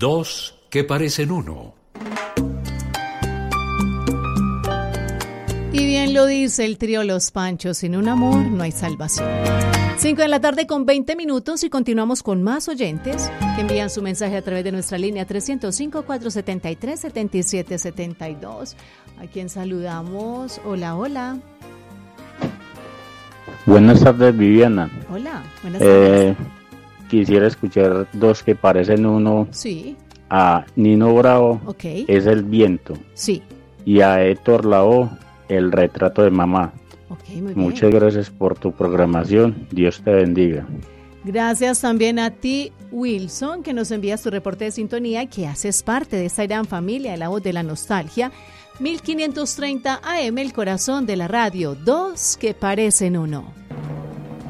Dos que parecen uno. Y bien lo dice el trío Los Panchos, sin un amor no hay salvación. 5 de la tarde con 20 minutos y continuamos con más oyentes que envían su mensaje a través de nuestra línea 305-473-7772. A quien saludamos. Hola, hola. Buenas tardes, Viviana. Hola, buenas tardes. Quisiera escuchar Dos que parecen uno. Sí. A Nino Bravo, Okay. Es el viento. Sí. Y a Héctor Lavoe, El retrato de mamá. Okay, muy bien. Muchas gracias por tu programación. Dios te bendiga. Gracias también a ti, Wilson, que nos envías tu reporte de sintonía y que haces parte de esta gran familia de La Voz de la Nostalgia. 1530 AM, el corazón de la radio. Dos que parecen uno.